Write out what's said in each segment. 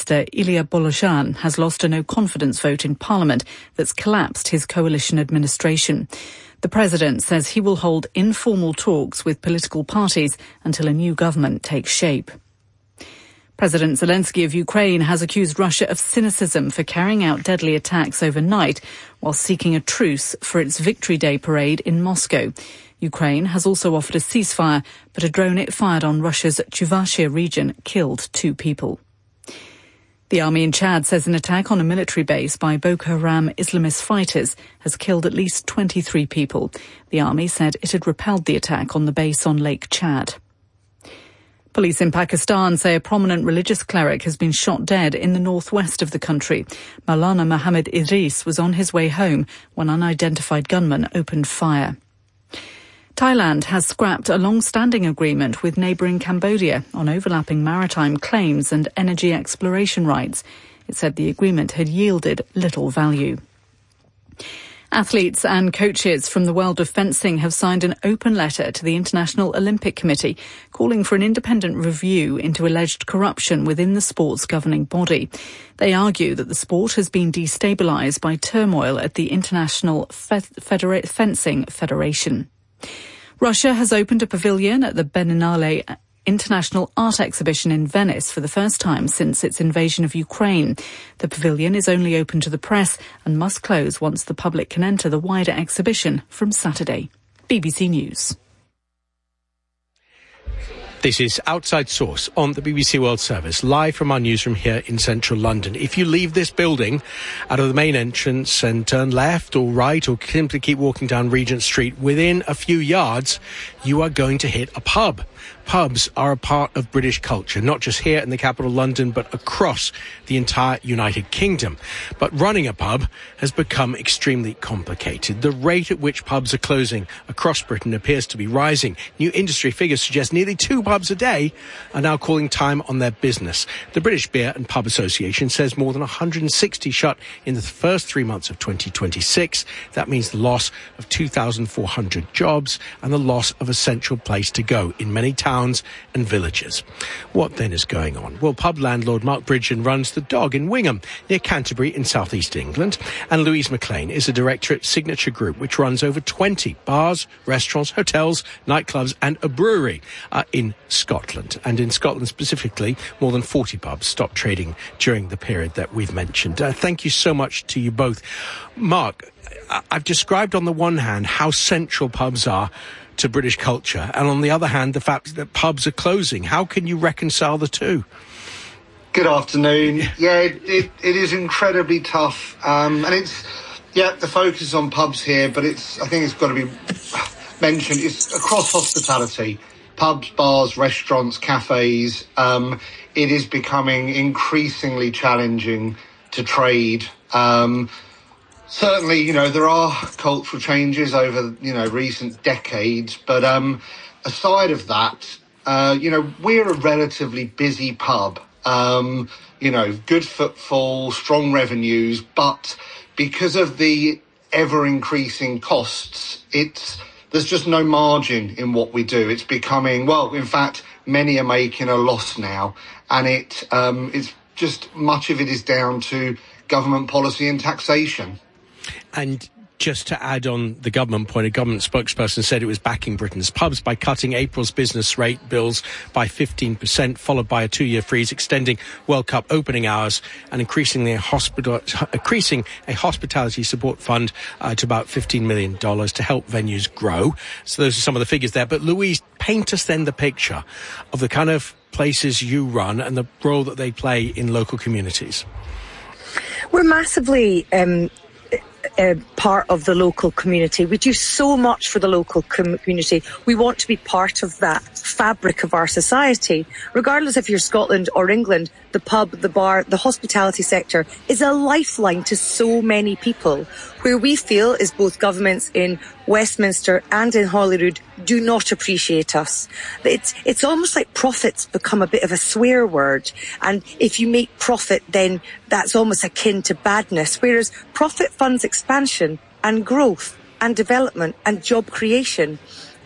Minister Ilya Boloshan has lost a no-confidence vote in Parliament that's collapsed his coalition administration. The President says he will hold informal talks with political parties until a new government takes shape. President Zelensky of Ukraine has accused Russia of cynicism for carrying out deadly attacks overnight while seeking a truce for its Victory Day parade in Moscow. Ukraine has also offered a ceasefire, but a drone it fired on Russia's Chuvashia region killed 2 people. The army in Chad says an attack on a military base by Boko Haram Islamist fighters has killed at least 23 people. The army said it had repelled the attack on the base on Lake Chad. Police in Pakistan say a prominent religious cleric has been shot dead in the northwest of the country. Maulana Muhammad Idris was on his way home when unidentified gunmen opened fire. Thailand has scrapped a long-standing agreement with neighbouring Cambodia on overlapping maritime claims and energy exploration rights. It said the agreement had yielded little value. Athletes and coaches from the world of fencing have signed an open letter to the International Olympic Committee calling for an independent review into alleged corruption within the sport's governing body. They argue that the sport has been destabilised by turmoil at the International Fencing Federation. Russia has opened a pavilion at the Biennale International Art Exhibition in Venice for the first time since its invasion of Ukraine. The pavilion is only open to the press and must close once the public can enter the wider exhibition from Saturday. BBC News. This is Outside Source on the BBC World Service, live from our newsroom here in central London. If you leave this building out of the main entrance and turn left or right or simply keep walking down Regent Street, within a few yards, you are going to hit a pub. Pubs are a part of British culture, not just here in the capital London, but across the entire United Kingdom. But running a pub has become extremely complicated. The rate at which pubs are closing across Britain appears to be rising. New industry figures suggest nearly 2 pubs a day are now calling time on their business. The British Beer and Pub Association says more than 160 shut in the first 3 months of 2026. That means the loss of 2,400 jobs and the loss of a central place to go in many towns and villages. What then is going on? Well, pub landlord Mark Bridgen runs The Dog in Wingham, near Canterbury in southeast England, and Louise McLean is a director at Signature Group, which runs over 20 bars, restaurants, hotels, nightclubs and a brewery in Scotland. And in Scotland specifically, more than 40 pubs stopped trading during the period that we've mentioned. Thank you so much to you both. Mark, I've described on the one hand how central pubs are to British culture, and on the other hand, the fact that pubs are closing. How can you reconcile the two? Good afternoon. Yeah, it is incredibly tough, and it's the focus is on pubs here, but I think it's got to be mentioned. It's across hospitality, pubs, bars, restaurants, cafes. It is becoming increasingly challenging to trade. Certainly, there are cultural changes over, recent decades. But aside of that, we're a relatively busy pub. Good footfall, strong revenues. But because of the ever-increasing costs, there's just no margin in what we do. It's becoming, in fact, many are making a loss now. And it's just much of it is down to government policy and taxation. And just to add on the government point, a government spokesperson said it was backing Britain's pubs by cutting April's business rate bills by 15%, followed by a 2-year freeze, extending World Cup opening hours and increasing a hospitality support fund to about $15 million to help venues grow. So those are some of the figures there. But Louise, paint us then the picture of the kind of places you run and the role that they play in local communities. We're massively part of the local community. We do so much for the local community. We want to be part of that fabric of our society. Regardless if you're Scotland or England, the pub, the bar, the hospitality sector is a lifeline to so many people. Where we feel is both governments in Westminster and in Holyrood do not appreciate us. It's almost like profits become a bit of a swear word. And if you make profit, then that's almost akin to badness. Whereas profit funds expansion and growth and development and job creation.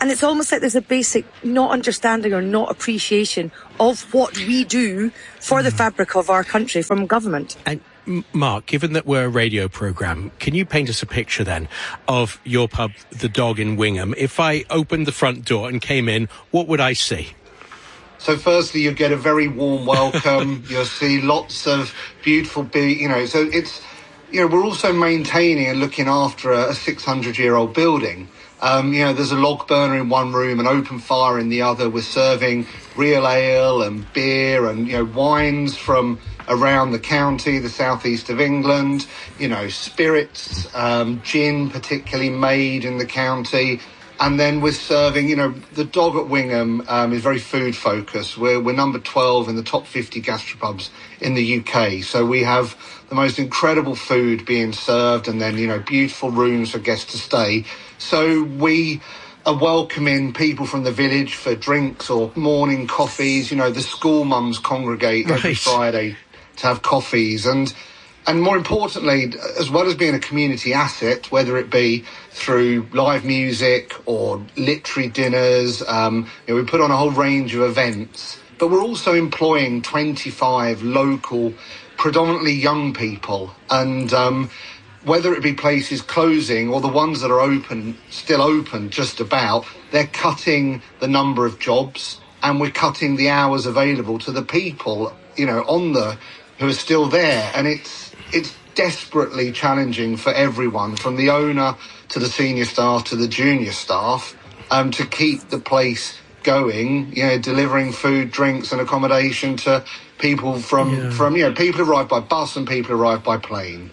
And it's almost like there's a basic not understanding or not appreciation of what we do for the fabric of our country from government. And Mark, given that we're a radio programme, can you paint us a picture then of your pub, The Dog in Wingham? If I opened the front door and came in, what would I see? So firstly, you get a very warm welcome. You'll see lots of beautiful, so it's, we're also maintaining and looking after a 600-year-old building. There's a log burner in one room, an open fire in the other. We're serving real ale and beer and, wines from around the county, the southeast of England, spirits, gin particularly made in the county. And then we're serving, the Dog at Wingham is very food focused. We're number 12 in the top 50 gastropubs in the UK. So we have the most incredible food being served and then, beautiful rooms for guests to stay. So we are welcoming people from the village for drinks or morning coffees. The school mums congregate every Friday to have coffees. And more importantly, as well as being a community asset, whether it be through live music or literary dinners, we put on a whole range of events, but we're also employing 25 local, predominantly young people. And whether it be places closing or the ones that are still open just about, they're cutting the number of jobs and we're cutting the hours available to the people, who are still there. And it's desperately challenging for everyone, from the owner to the senior staff to the junior staff, to keep the place going, delivering food, drinks and accommodation to people from people who arrive by bus and people who arrive by plane.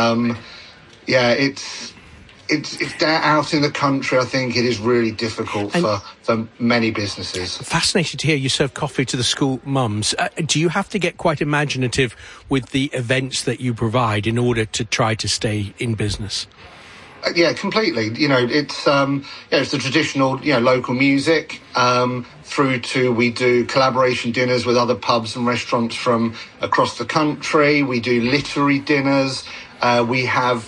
It's out in the country. I think it is really difficult for many businesses. Fascinated to hear you serve coffee to the school mums. Do you have to get quite imaginative with the events that you provide in order to try to stay in business? Yeah, completely. It's the traditional, local music, through to we do collaboration dinners with other pubs and restaurants from across the country. We do literary dinners. We have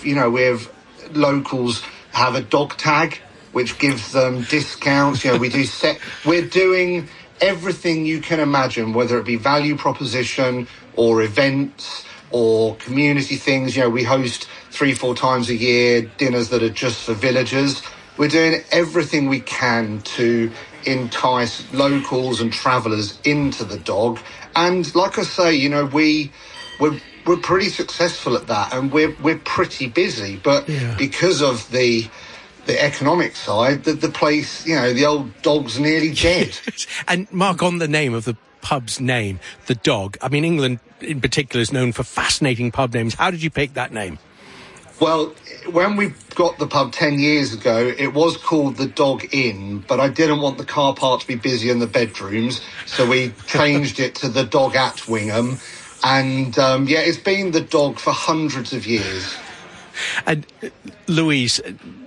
locals have a dog tag, which gives them discounts. We're doing everything you can imagine, whether it be value proposition or events or community things. We host 3-4 times a year dinners that are just for villagers. We're doing everything we can to entice locals and travellers into the Dog. And like I say, we're pretty successful at that, and we're pretty busy. But because of the economic side, the place, the old Dog's nearly dead. And Mark, on the name of the pub's name, The Dog, I mean, England in particular is known for fascinating pub names. How did you pick that name? Well, when we got the pub 10 years ago, it was called the Dog Inn, but I didn't want the car park to be busy in the bedrooms, so we changed it to the Dog at Wingham. And, it's been the Dog for hundreds of years. And Louise,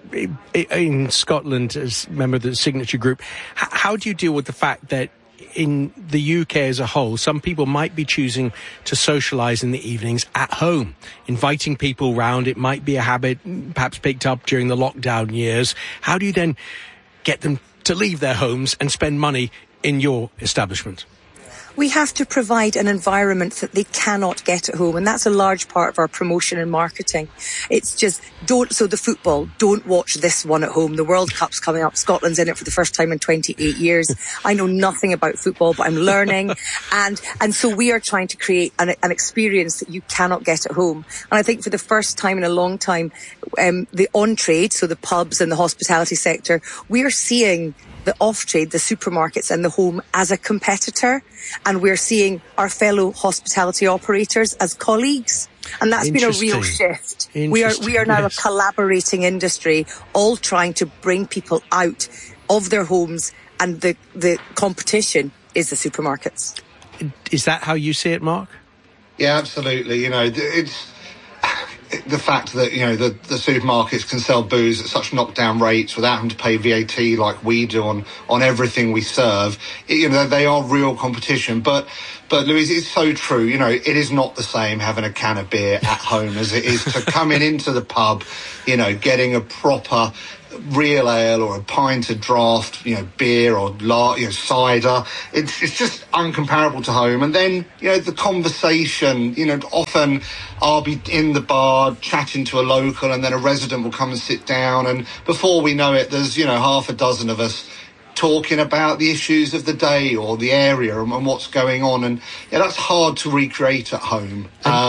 in Scotland, as a member of the Signature Group, how do you deal with the fact that in the UK as a whole, some people might be choosing to socialise in the evenings at home, inviting people round? It might be a habit perhaps picked up during the lockdown years. How do you then get them to leave their homes and spend money in your establishment? We have to provide an environment that they cannot get at home, and that's a large part of our promotion and marketing. It's just the football, don't watch this one at home. The World Cup's coming up. Scotland's in it for the first time in 28 years. I know nothing about football, but I'm learning. And so we are trying to create an experience that you cannot get at home. And I think for the first time in a long time, the on-trade, so the pubs and the hospitality sector, we are seeing the off-trade, the supermarkets and the home as a competitor. And we're seeing our fellow hospitality operators as colleagues. And that's been a real shift. We are now a collaborating industry, all trying to bring people out of their homes, and the competition is the supermarkets. Is that how you see it, Mark? Yeah, absolutely. It's the fact that, the supermarkets can sell booze at such knockdown rates without having to pay VAT like we do on everything we serve. They are real competition. But Louise, it's so true. It is not the same having a can of beer at home as it is to coming into the pub, getting a proper real ale or a pint of draft, beer or cider. It's just uncomparable to home. And then, the conversation, often I'll be in the bar chatting to a local and then a resident will come and sit down. And before we know it, there's, half a dozen of us talking about the issues of the day or the area and what's going on. And that's hard to recreate at home.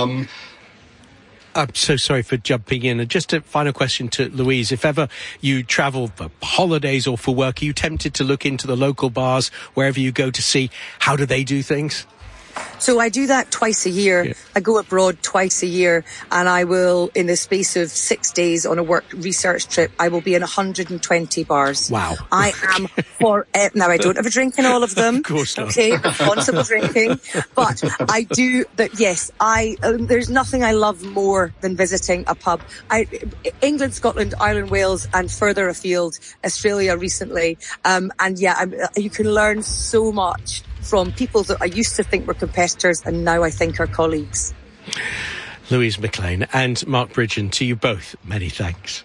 I'm so sorry for jumping in. And just a final question to Louise. If ever you travel for holidays or for work, are you tempted to look into the local bars wherever you go to see how do they do things? So I do that twice a year. Yeah. I go abroad twice a year, and I will, in the space of 6 days on a work research trip, I will be in 120 bars. Wow. I am now I don't have a drink in all of them. Of course not. Okay, responsible drinking. But I do that, yes, there's nothing I love more than visiting a pub. England, Scotland, Ireland, Wales, and further afield, Australia recently. You can learn so much from people that I used to think were competitors and now I think are colleagues. Louise McLean and Mark Bridgen, to you both, many thanks.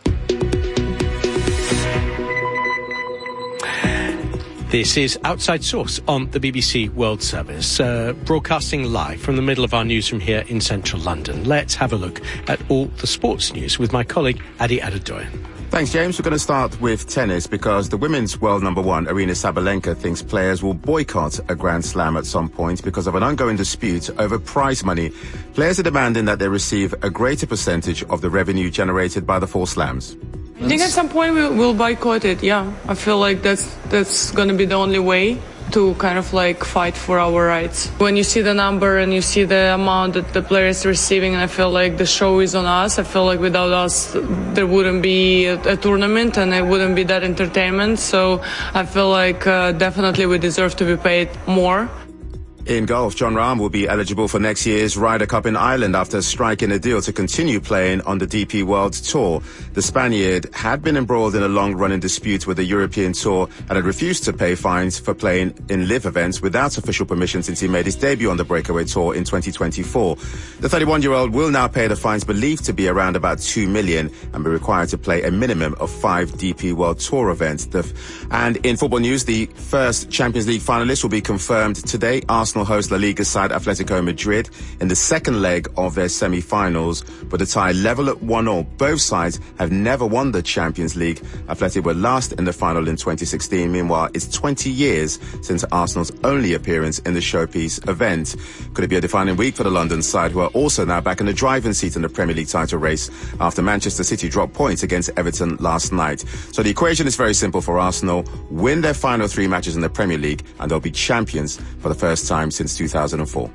This is Outside Source on the BBC World Service, broadcasting live from the middle of our newsroom here in central London. Let's have a look at all the sports news with my colleague Adi Adedoyan. Thanks, James. We're going to start with tennis because the women's world number one, Aryna Sabalenka, thinks players will boycott a Grand Slam at some point because of an ongoing dispute over prize money. Players are demanding that they receive a greater percentage of the revenue generated by the 4 slams. I think at some point we'll boycott it, yeah. I feel like that's going to be the only way to kind of fight for our rights. When you see the number and you see the amount that the player is receiving, and I feel like the show is on us. I feel like without us there wouldn't be a tournament and it wouldn't be that entertainment. So I feel like definitely we deserve to be paid more. In golf, Jon Rahm will be eligible for next year's Ryder Cup in Ireland after striking a deal to continue playing on the DP World Tour. The Spaniard had been embroiled in a long-running dispute with the European Tour and had refused to pay fines for playing in live events without official permission since he made his debut on the Breakaway Tour in 2024. The 31-year-old will now pay the fines believed to be around about $2 million and be required to play a minimum of 5 DP World Tour events. And in football news, the first Champions League finalists will be confirmed today. Arsenal host La Liga side Atletico Madrid in the second leg of their semi-finals, with the tie level at 1-1. Both sides have never won the Champions League. Atleti were last in the final in 2016. Meanwhile, it's 20 years since Arsenal's only appearance in the showpiece event. Could it be a defining week for the London side, who are also now back in the driving seat in the Premier League title race after Manchester City dropped points against Everton last night? So the equation is very simple for Arsenal: win their final 3 matches in the Premier League and they'll be champions for the first time since 2004.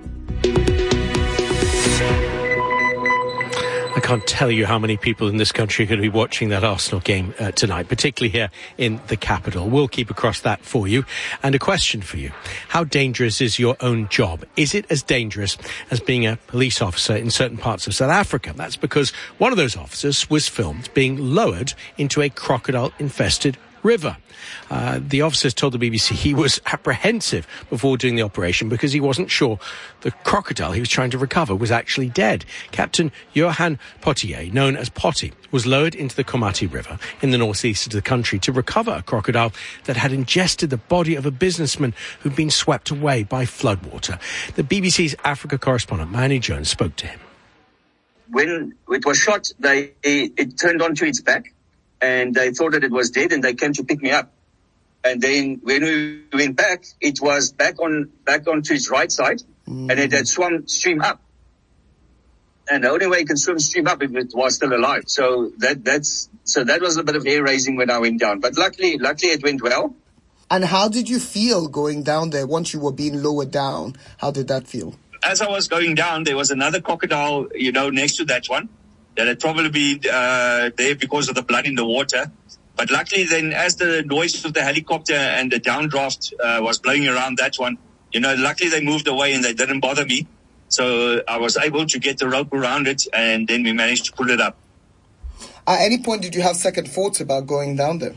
I can't tell you how many people in this country are going to be watching that Arsenal game tonight, particularly here in the capital. We'll keep across that for you. And a question for you: how dangerous is your own job? Is it as dangerous as being a police officer in certain parts of South Africa? That's because one of those officers was filmed being lowered into a crocodile-infested river. The officers told the BBC he was apprehensive before doing the operation because he wasn't sure the crocodile he was trying to recover was actually dead. Captain Johan Potier, known as Potty, was lowered into the Komati River in the northeast of the country to recover a crocodile that had ingested the body of a businessman who'd been swept away by floodwater. The BBC's Africa correspondent Manny Jones spoke to him. When it was shot, it turned onto its back, and they thought that it was dead, and they came to pick me up. And then when we went back, it was back onto its right side, and it had swum stream up. And the only way it can swim stream up if it was still alive. So that was a bit of hair raising when I went down. But luckily it went well. And how did you feel going down there once you were being lowered down? How did that feel? As I was going down, there was another crocodile, next to that one that had probably been there because of the blood in the water. But luckily then, as the noise of the helicopter and the downdraft was blowing around that one, luckily they moved away and they didn't bother me. So I was able to get the rope around it, and then we managed to pull it up. At any point, did you have second thoughts about going down there?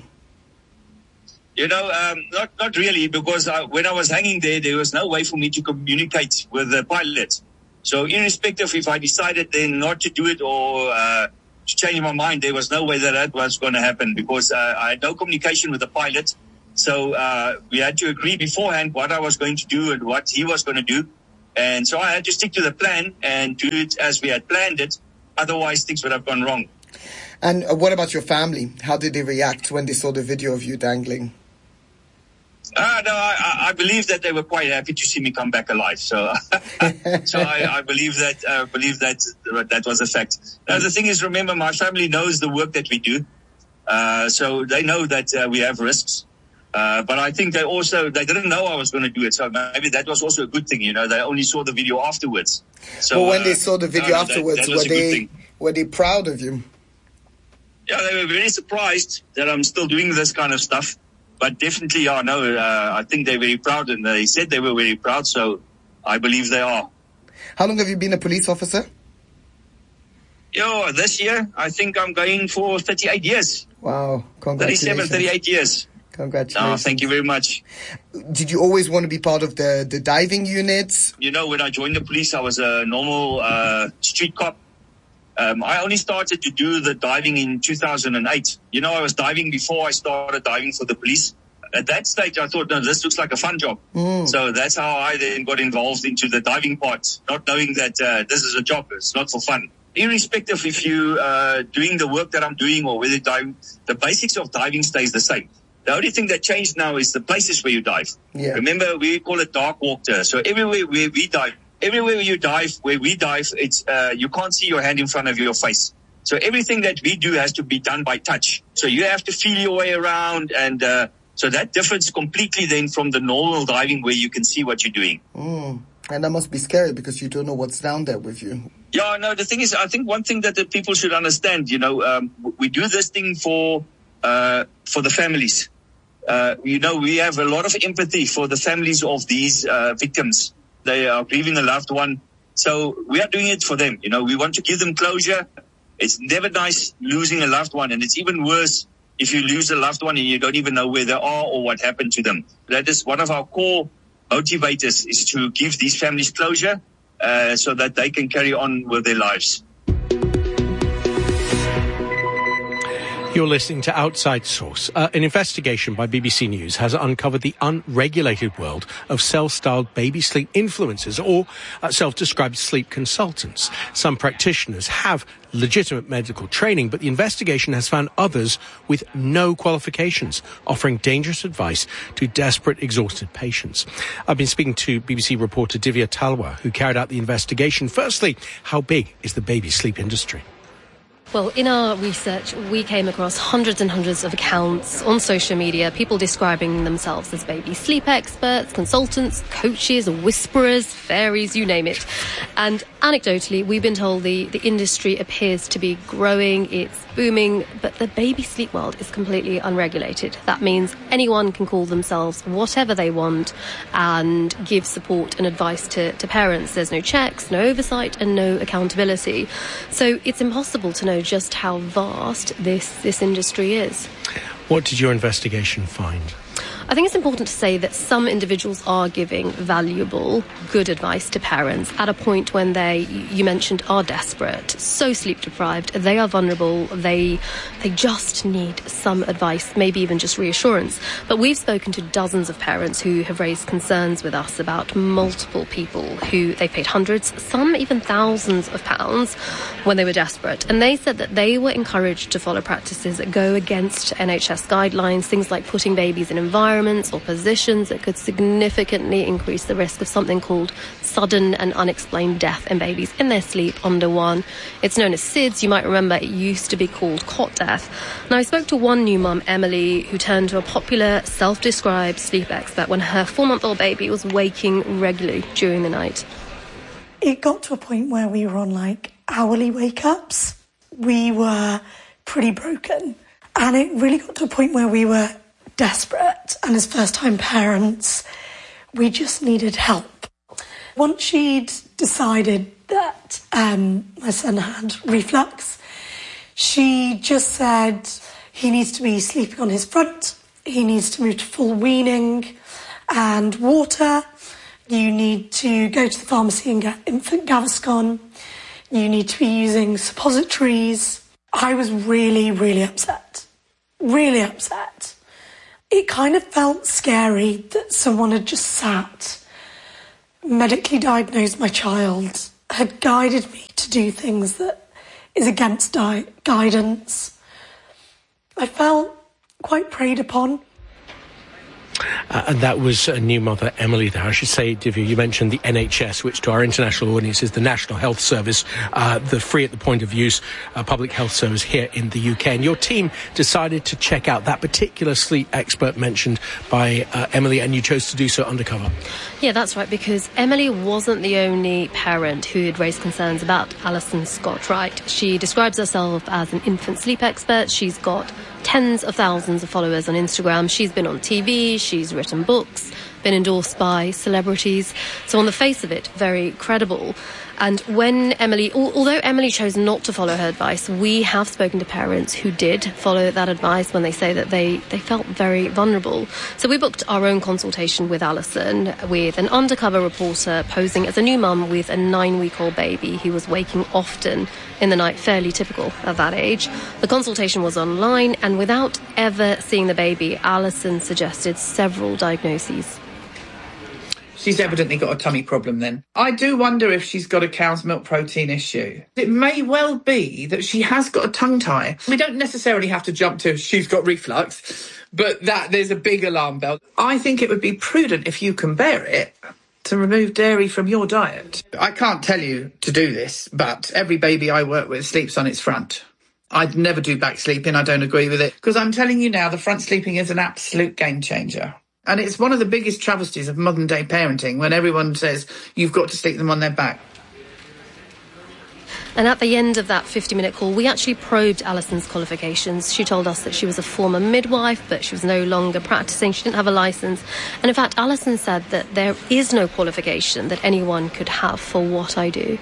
Not really, because when I was hanging there was no way for me to communicate with the pilot. So irrespective if I decided then not to do it or to change my mind. There was no way that was going to happen because I had no communication with the pilot. So we had to agree beforehand what I was going to do and what he was going to do. And so I had to stick to the plan and do it as we had planned it. Otherwise, things would have gone wrong. And what about your family? How did they react when they saw the video of you dangling? No, I believe that they were quite happy to see me come back alive. So, I believe that was a fact. Now, the thing is, remember, my family knows the work that we do. So they know that we have risks. But I think they didn't know I was going to do it. So maybe that was also a good thing. They only saw the video afterwards. So when they saw the video afterwards, were they proud of you? Yeah, they were very surprised that I'm still doing this kind of stuff. But definitely, I think they're very proud, and they said they were very proud, so I believe they are. How long have you been a police officer? This year, I think I'm going for 38 years. Wow, congratulations. 37, 38 years. Congratulations. Thank you very much. Did you always want to be part of the diving units? When I joined the police, I was a normal street cop. I only started to do the diving in 2008. I was diving before I started diving for the police. At that stage, I thought, no, this looks like a fun job. So that's how I then got involved into the diving part, not knowing that this is a job. It's not for fun. Irrespective if you doing the work that I'm doing or whether diving, the basics of diving stays the same. The only thing that changed now is the places where you dive. Yeah. Remember, we call it dark water. So everywhere where we dive, where we dive, it's you can't see your hand in front of your face. So everything that we do has to be done by touch. So you have to feel your way around, and so that differs completely then from the normal diving where you can see what you're doing. And that must be scary because you don't know what's down there with you. Yeah, no, the thing is, I think one thing that the people should understand, we do this thing for the families. We have a lot of empathy for the families of these victims. They are grieving a loved one. So we are doing it for them. We want to give them closure. It's never nice losing a loved one. And it's even worse if you lose a loved one and you don't even know where they are or what happened to them. That is one of our core motivators, is to give these families closure so that they can carry on with their lives. You're listening to Outside Source. An investigation by BBC News has uncovered the unregulated world of self-styled baby sleep influencers or self-described sleep consultants. Some practitioners have legitimate medical training, but the investigation has found others with no qualifications, offering dangerous advice to desperate, exhausted patients. I've been speaking to BBC reporter Divya Talwar, who carried out the investigation. Firstly, how big is the baby sleep industry? Well, in our research, we came across hundreds and hundreds of accounts on social media, people describing themselves as baby sleep experts, consultants, coaches, whisperers, fairies, you name it. And anecdotally, we've been told the industry appears to be growing, it's booming, but the baby sleep world is completely unregulated. That means anyone can call themselves whatever they want and give support and advice to parents. There's no checks, no oversight, and no accountability. So it's impossible to know just how vast this industry is. What did your investigation find? I think it's important to say that some individuals are giving valuable, good advice to parents at a point when they, you mentioned, are desperate, so sleep deprived, they are vulnerable, they just need some advice, maybe even just reassurance. But we've spoken to dozens of parents who have raised concerns with us about multiple people who they paid hundreds, some even thousands of pounds when they were desperate. And they said that they were encouraged to follow practices that go against NHS guidelines, things like putting babies in environments or positions that could significantly increase the risk of something called sudden and unexplained death in babies in their sleep under one. It's known as SIDS. You might remember it used to be called cot death. Now, I spoke to one new mum, Emily, who turned to a popular self-described sleep expert when her 4-month-old baby was waking regularly during the night. It got to a point where we were on hourly wake-ups. We were pretty broken. And it really got to a point where we were desperate, and as first-time parents, we just needed help. Once she'd decided that my son had reflux, she just said he needs to be sleeping on his front, he needs to move to full weaning and water, you need to go to the pharmacy and get infant Gaviscon, you need to be using suppositories. I was really, really upset. Really upset. It kind of felt scary that someone had just sat, medically diagnosed my child, had guided me to do things that is against guidance. I felt quite preyed upon. And that was a new mother, Emily, there. I should say, Divya, you mentioned the NHS, which to our international audience is the National Health Service, the free at the point of use public health service here in the UK. And your team decided to check out that particular sleep expert mentioned by Emily, and you chose to do so undercover. Yeah, that's right, because Emily wasn't the only parent who had raised concerns about Alison Scott Wright. She describes herself as an infant sleep expert. She's got tens of thousands of followers on Instagram. She's been on TV, she's written books, been endorsed by celebrities. So on the face of it, very credible. And when Emily, although Emily chose not to follow her advice, we have spoken to parents who did follow that advice when they say that they felt very vulnerable. So we booked our own consultation with Alison, with an undercover reporter posing as a new mum with a 9-week-old baby who was waking often in the night, fairly typical at that age. The consultation was online, and without ever seeing the baby, Alison suggested several diagnoses. She's evidently got a tummy problem then. I do wonder if she's got a cow's milk protein issue. It may well be that she has got a tongue tie. We don't necessarily have to jump to she's got reflux, but that there's a big alarm bell. I think it would be prudent, if you can bear it, to remove dairy from your diet. I can't tell you to do this, but every baby I work with sleeps on its front. I'd never do back sleeping. I don't agree with it. Because I'm telling you now, the front sleeping is an absolute game changer. And it's one of the biggest travesties of modern-day parenting when everyone says you've got to sleep them on their back. And at the end of that 50-minute call, we actually probed Alison's qualifications. She told us that she was a former midwife, but she was no longer practising. She didn't have a licence. And in fact, Alison said that there is no qualification that anyone could have for what I do.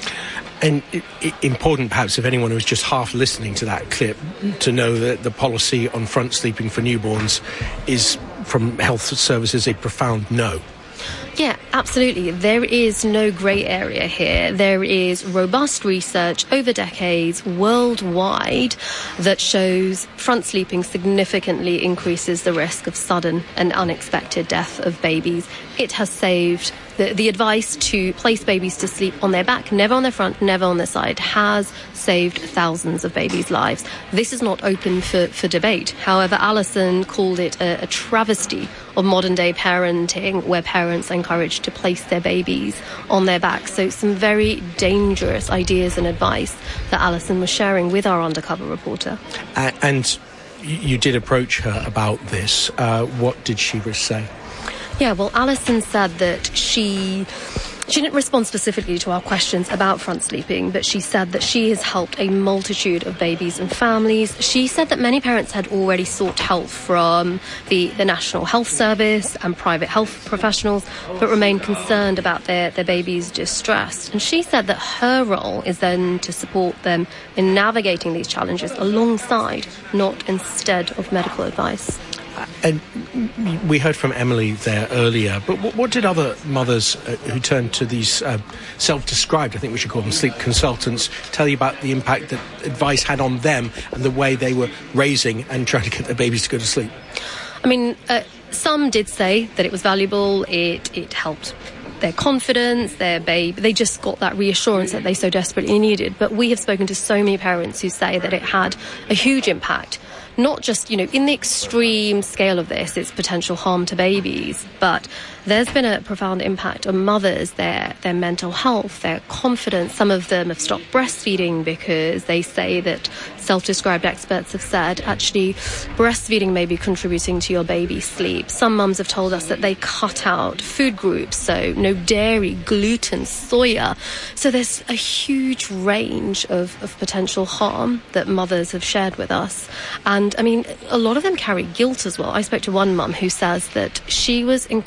And important, perhaps, if anyone was just half listening to that clip, to know that the policy on front sleeping for newborns is, from health services, a profound no. Yeah, absolutely. There is no grey area here. There is robust research over decades worldwide that shows front sleeping significantly increases the risk of sudden and unexpected death of babies. It has saved the advice to place babies to sleep on their back, never on their front, never on their side, has saved thousands of babies' lives. This is not open for debate. However, Alison called it a travesty of modern-day parenting, where parents are encouraged to place their babies on their back. So some very dangerous ideas and advice that Alison was sharing with our undercover reporter. And you did approach her about this. What did she say? Yeah, well, Alison said that she didn't respond specifically to our questions about front sleeping, but she said that she has helped a multitude of babies and families. She said that many parents had already sought help from the National Health Service and private health professionals, but remained concerned about their babies' distress. And she said that her role is then to support them in navigating these challenges alongside, not instead of medical advice. And we heard from Emily there earlier, but what did other mothers who turned to these self-described, I think we should call them sleep consultants, tell you about the impact that advice had on them and the way they were raising and trying to get their babies to go to sleep? I mean, some did say that it was valuable, it helped their confidence, their baby. They just got that reassurance that they so desperately needed. But we have spoken to so many parents who say that it had a huge impact. Not just, in the extreme scale of this, it's potential harm to babies, but there's been a profound impact on mothers, their mental health, their confidence. Some of them have stopped breastfeeding because they say that self-described experts have said, actually, breastfeeding may be contributing to your baby's sleep. Some mums have told us that they cut out food groups, so no dairy, gluten, soya. So there's a huge range of potential harm that mothers have shared with us. And, I mean, a lot of them carry guilt as well. I spoke to one mum who says that she was incredibly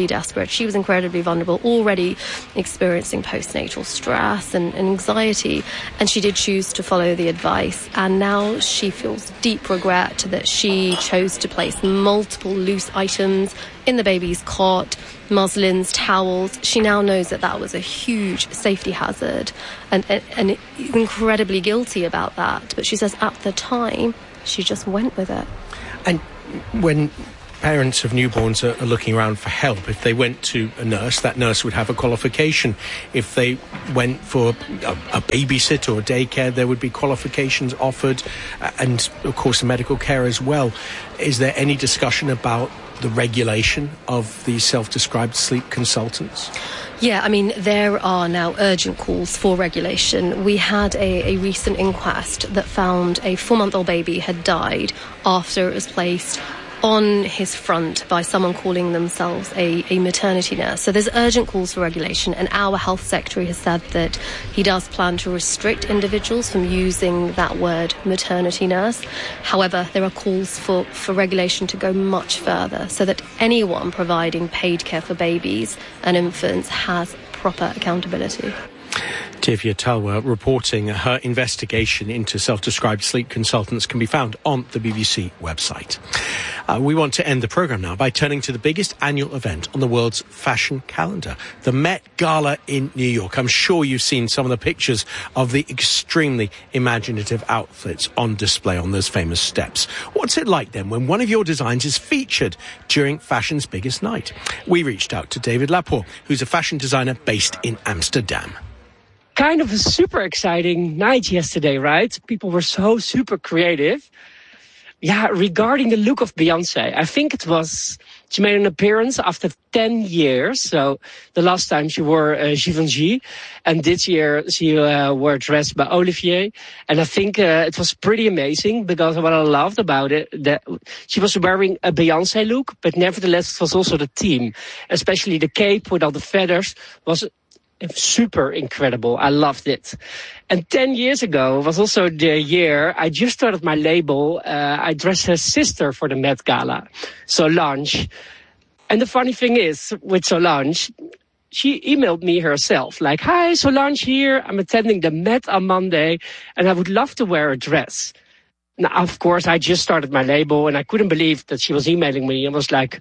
incredibly desperate. She was incredibly vulnerable, already experiencing postnatal stress and anxiety, and she did choose to follow the advice. And now she feels deep regret that she chose to place multiple loose items in the baby's cot, muslins, towels. She now knows that was a huge safety hazard and incredibly guilty about that. But she says at the time, she just went with it. And when parents of newborns are looking around for help, if they went to a nurse, that nurse would have a qualification. If they went for a babysitter or daycare, there would be qualifications offered, and of course medical care as well. Is there any discussion about the regulation of these self-described sleep consultants? Yeah, I mean, there are now urgent calls for regulation. We had a recent inquest that found a 4-month-old baby had died after it was placed on his front by someone calling themselves a maternity nurse. So there's urgent calls for regulation, and our health secretary has said that he does plan to restrict individuals from using that word maternity nurse. However, there are calls for regulation to go much further so that anyone providing paid care for babies and infants has proper accountability. Divya Talwar reporting. Her investigation into self-described sleep consultants can be found on the BBC website. We want to end the programme now by turning to the biggest annual event on the world's fashion calendar, the Met Gala in New York. I'm sure you've seen some of the pictures of the extremely imaginative outfits on display on those famous steps. What's it like then when one of your designs is featured during fashion's biggest night? We reached out to David Laporte, who's a fashion designer based in Amsterdam. Kind of a super exciting night yesterday, right? People were so super creative. Yeah, regarding the look of Beyoncé, I think she made an appearance after 10 years. So the last time she wore Givenchy, and this year she wore a dress by Olivier. And I think it was pretty amazing, because what I loved about it, that she was wearing a Beyoncé look, but nevertheless it was also the theme, especially the cape with all the feathers was super incredible. I loved it. And 10 years ago was also the year I just started my label. I dressed her sister for the Met Gala, Solange. And the funny thing is, with Solange, she emailed me herself, like, "Hi, Solange here. I'm attending the Met on Monday, and I would love to wear a dress." Now, of course, I just started my label, and I couldn't believe that she was emailing me and was like,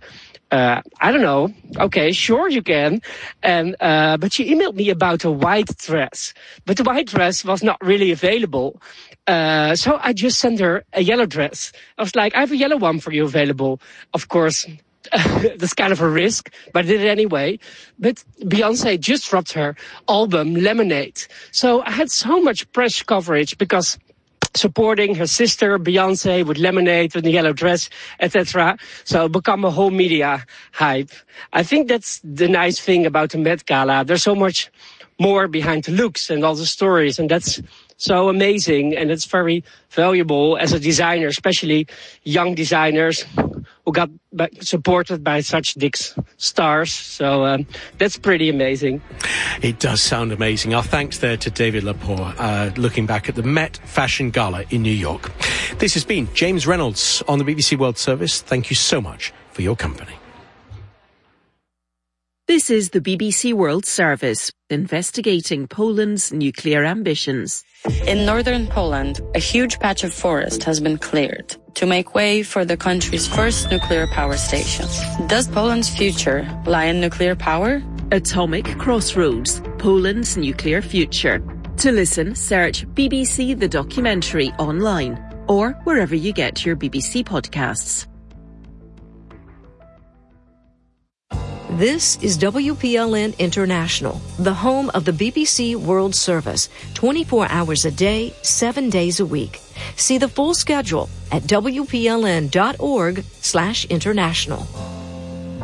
I don't know. Okay, sure you can. And, but she emailed me about a white dress, but the white dress was not really available. So I just sent her a yellow dress. I was like, "I have a yellow one for you available." Of course, that's kind of a risk, but I did it anyway. But Beyoncé just dropped her album Lemonade. So I had so much press coverage because supporting her sister Beyoncé with Lemonade, with the yellow dress, etc. So it become a whole media hype. I think that's the nice thing about the Met Gala. There's so much more behind the looks and all the stories, and that's so amazing, and it's very valuable as a designer, especially young designers who got supported by such big stars. So that's pretty amazing. It does sound amazing. Our thanks there to David Laporte, looking back at the Met Fashion Gala in New York. This has been James Reynolds on the BBC World Service. Thank you so much for your company. This is the BBC World Service, investigating Poland's nuclear ambitions. In northern Poland, a huge patch of forest has been cleared to make way for the country's first nuclear power station. Does Poland's future lie in nuclear power? Atomic Crossroads, Poland's nuclear future. To listen, search BBC The Documentary online or wherever you get your BBC podcasts. This is WPLN International, the home of the BBC World Service, 24 hours a day, 7 days a week. See the full schedule at wpln.org/international.